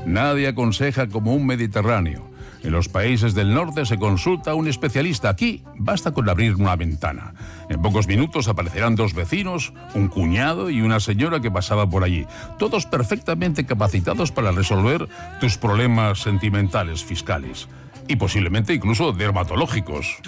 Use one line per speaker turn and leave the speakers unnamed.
Nadie aconseja como un mediterráneo. En los países del norte se consulta a un especialista. Aquí basta con abrir una ventana. En pocos minutos aparecerán dos vecinos, un cuñado y una señora que pasaba por allí. Todos perfectamente capacitados para resolver tus problemas sentimentales, fiscales y posiblemente incluso dermatológicos.